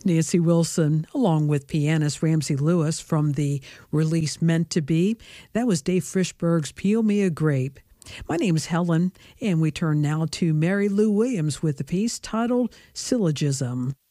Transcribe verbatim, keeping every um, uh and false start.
Nancy Wilson, along with pianist Ramsey Lewis from the release Meant to Be. That was Dave Frischberg's Peel Me a Grape. My name is Helen, and we turn now to Mary Lou Williams with the piece titled Syllogism.